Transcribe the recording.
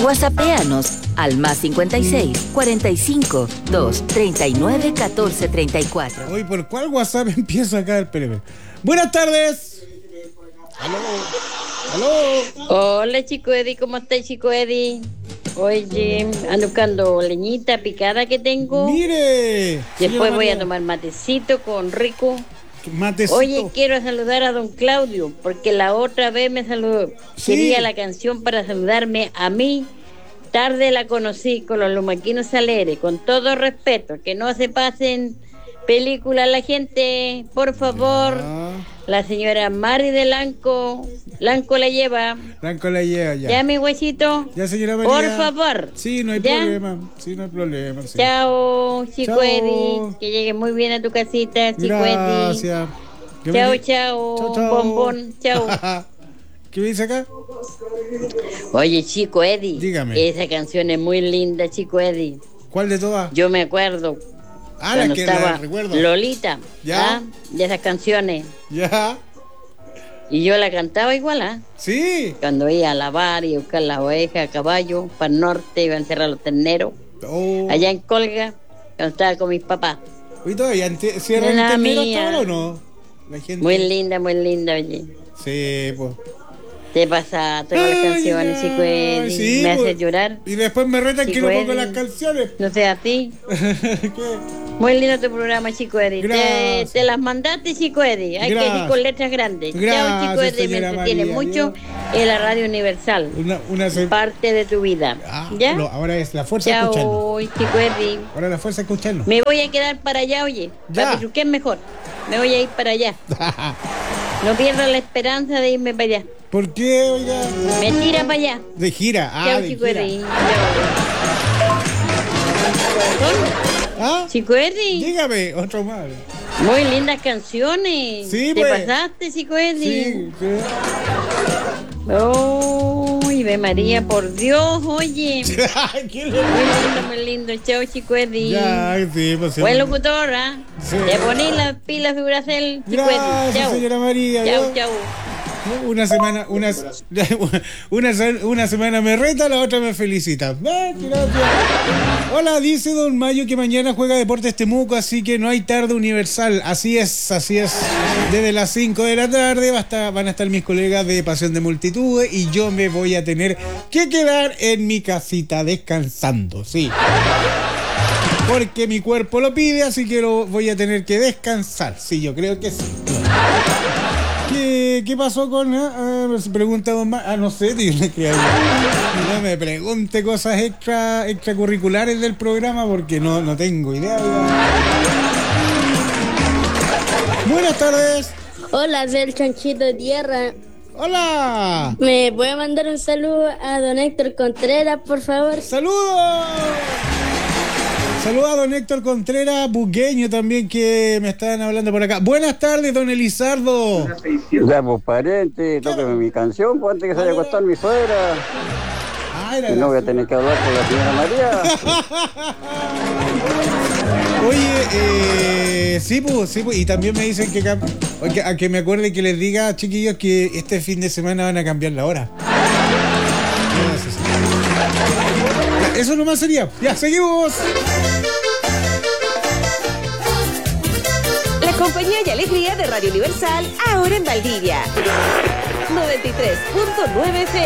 WhatsAppéanos al +56 45 239 14 34. Oye, ¿por cuál WhatsApp empieza acá? Espérame. Buenas tardes. Aló. Hola, Chico Eddie, ¿cómo estás, Chico Eddie? Oye, ando buscando leñita picada que tengo. Mire. Después voy a tomar matecito con rico. Matecito. Oye, quiero saludar a don Claudio, porque la otra vez me saludó. Sí. Quería la canción para saludarme a mí. Tarde la conocí con los lumaquinos Salere, con todo respeto, que no se pasen película la gente, por favor. Ya. La señora Mari de Lanco la lleva. Blanco la lleva ya. ¿Ya, mi huesito? Ya, señora María. Por favor. Sí, no hay ¿Ya? problema. Sí, no hay problema. Sí. Chao, Chico Chao. Eddie. Que llegue muy bien a tu casita, Chico Eddie. Gracias. ¿Qué Chao, me- chao, Chao. bombón, chao. ¿Qué me dice acá? Oye, Chico Eddie. Dígame. Esa canción es muy linda, Chico Eddie. ¿Cuál de todas? Yo me acuerdo Ah, cuando la que estaba la recuerdo. Lolita. Ya. ¿Ah? De esas canciones. Ya. Y yo la cantaba igual, ¿ah? Sí. Cuando iba a lavar y a buscar las ovejas a caballo, para el norte, iba a encerrar los terneros. Oh. Allá en Colga, cuando estaba con mis papás. ¿Y todavía cierran La el ternero mía. hasta ahora o no? La gente. Muy linda, oye. Sí, pues. Te pasa todas las canciones, Chico Eddie. Sí, Me pues. hace llorar. Y después me retan que Chico no pongo Eddie. las canciones. No sé a ti. ¿Qué? Muy lindo tu programa, Chico Eddie. Gracias. Te las mandaste, Chico Eddie. Hay que Gracias. decir con letras grandes. Chao, Gracias, Chico Eddie. Me señora entretiene María. mucho en la radio universal. Una se... Parte de tu vida. Ah, ¿Ya? no, ahora es la fuerza escuchando. Chao, Chico Eddie. Ahora la fuerza escuchando. Me voy a quedar para allá, oye. Ya. Papi, ¿qué es mejor? Me voy a ir para allá. No pierdas la esperanza de irme para allá. ¿Por qué, oiga? Me tira para allá. De gira. Ah, Chao, de Chico gira. Eddie. ¿Ah? Chico Eddie. Dígame, otro más. Muy lindas canciones. Sí, ¿Te pues. pasaste, Chico Eddie? Sí, sí. Uy, ve María, por Dios, oye. ¿Qué le... Muy lindo. Chao, Chico Eddie. Ya, sí, pues sí. Buen locutor, ¿ah? Sí. Te poní las pilas de Duracell, Chico Eddie. Gracias, Chao. señora María. Chao, Yo- chao. Una semana, una semana me reta, la otra me felicita. Gracias. Hola, dice Don Mayo que mañana juega Deportes Temuco, así que no hay tarde universal. Así es. Desde las 5 de la tarde van a estar mis colegas de Pasión de Multitudes y yo me voy a tener que quedar en mi casita descansando, sí. Porque mi cuerpo lo pide, así que lo voy a tener que descansar. Sí, yo creo que sí. ¿Qué pasó con...? Se pregunta Don Ma... no sé, dile que no me pregunte cosas extracurriculares del programa porque no tengo idea. Buenas tardes. Hola, soy el Chanchito de Tierra. Hola. ¿Me puede mandar un saludo a don Héctor Contreras, por favor? ¡Saludos! Saludos a don Héctor Contreras, bugueño también, que me están hablando por acá. Buenas tardes, don Elizardo. Ya, pues pariente, tóqueme mi canción, pues antes que se haya acostado mi suegra. Ah, era Y no voy a tener que hablar con la señora María. Oye, sí, pues, y también me dicen que me acuerde que les diga, chiquillos, que este fin de semana van a cambiar la hora. Eso nomás sería. Ya, seguimos. La compañía y alegría de Radio Universal, ahora en Valdivia. 93.9 FM.